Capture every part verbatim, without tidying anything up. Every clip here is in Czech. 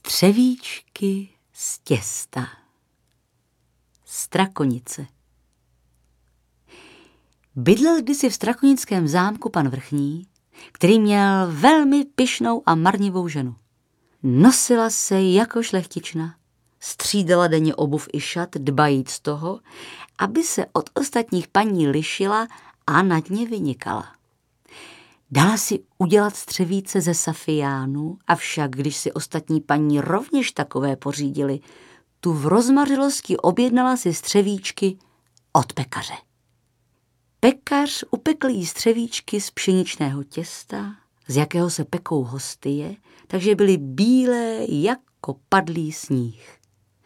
Střevíčky z těsta. Strakonice. Bydlel kdysi v strakonickém zámku pan Vrchní, který měl velmi pyšnou a marnivou ženu. Nosila se jako šlechtična, střídala denně obuv i šat, dbajíc toho, aby se od ostatních paní lišila a nad ně vynikala. Dala si udělat střevíce ze safiánu, avšak když si ostatní paní rovněž takové pořídili, tu v rozmařilosti objednala si střevíčky od pekaře. Pekař upekl jí střevíčky z pšeničného těsta, z jakého se pekou hostie, takže byly bílé jako padlý sníh.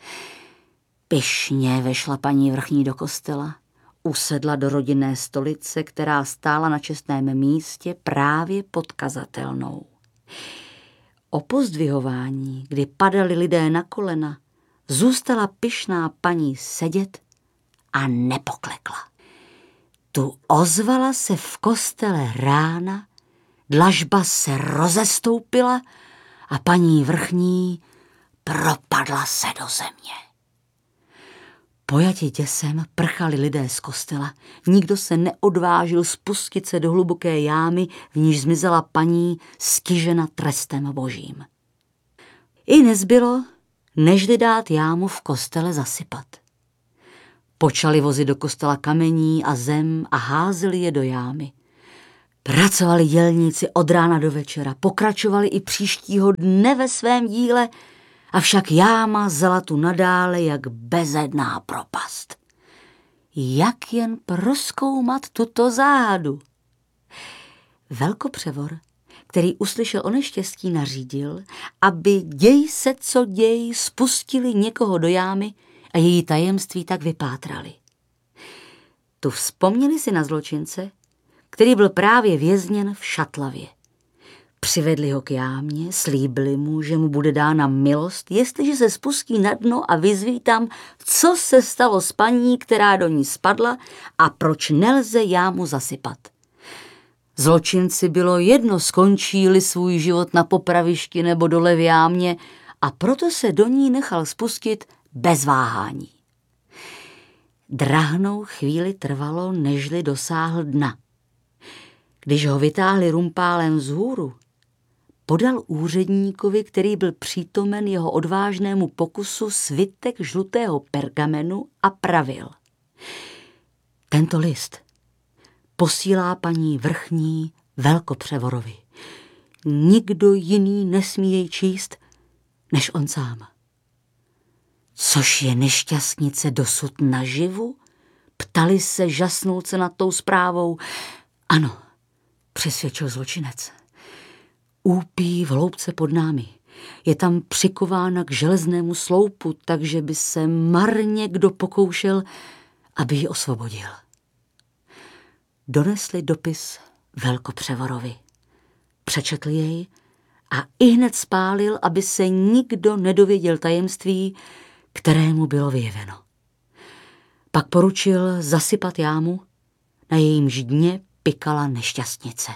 Pyšně vešla paní Vrchní do kostela, usedla do rodinné stolice, která stála na čestném místě právě pod kazatelnou. O pozdvihování, kdy padali lidé na kolena, zůstala pyšná paní sedět a nepoklekla. Tu ozvala se v kostele rána, dlažba se rozestoupila a paní Vrchní propadla se do země. Pojati děsem prchali lidé z kostela, nikdo se neodvážil spustit se do hluboké jámy, v níž zmizela paní stižena trestem božím. I nezbylo, nežli dát jámu v kostele zasypat. Počali vozit do kostela kamení a zem a házeli je do jámy. Pracovali dělníci od rána do večera, pokračovali i příštího dne ve svém díle, avšak jáma zela tu nadále jak bezedná propast. Jak jen prozkoumat tuto záhadu? Velkopřevor, který uslyšel o neštěstí, nařídil, aby děj se co děj spustili někoho do jámy a její tajemství tak vypátrali. Tu vzpomněli si na zločince, který byl právě vězněn v Šatlavě. Přivedli ho k jámě, slíbili mu, že mu bude dána milost, jestliže se spustí na dno a vyzví tam, co se stalo s paní, která do ní spadla a proč nelze jámu zasypat. Zločinci bylo jedno, skončí-li svůj život na popravišti nebo dole v jámě, a proto se do ní nechal spustit bez váhání. Drahnou chvíli trvalo, nežli dosáhl dna. Když ho vytáhli rumpálem vzhůru, podal úředníkovi, který byl přítomen jeho odvážnému pokusu, svitek žlutého pergamenu a pravil: tento list posílá paní Vrchní Velkopřevorovi. Nikdo jiný nesmí jej číst, než on sám. Což je nešťastnice dosud naživu? Ptali se žasnulce nad tou zprávou. Ano, přesvědčil zločinec. Úpí v hloubce pod námi. Je tam přikována k železnému sloupu, takže by se marně kdo pokoušel, aby ji osvobodil. Donesli dopis Velkopřevorovi. Přečetl jej a ihned spálil, aby se nikdo nedověděl tajemství, kterému bylo vyjeveno. Pak poručil zasypat jámu, na jejímž dně pikala nešťastnice.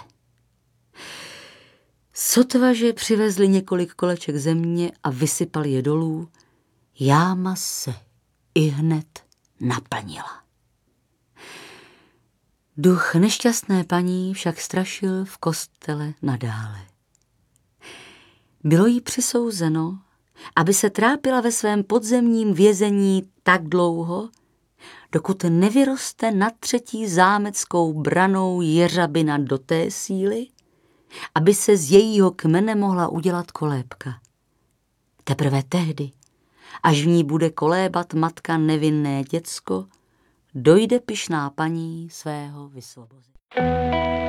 Sotva, že přivezli několik koleček země a vysypali je dolů, jáma se ihned naplnila. Duch nešťastné paní však strašil v kostele nadále. Bylo jí přisouzeno, aby se trápila ve svém podzemním vězení tak dlouho, dokud nevyroste nad třetí zámeckou branou jeřabina do té síly, aby se z jejího kmene mohla udělat kolébka. Teprve tehdy, až v ní bude kolébat matka nevinné děcko, dojde pyšná paní svého vysvobození.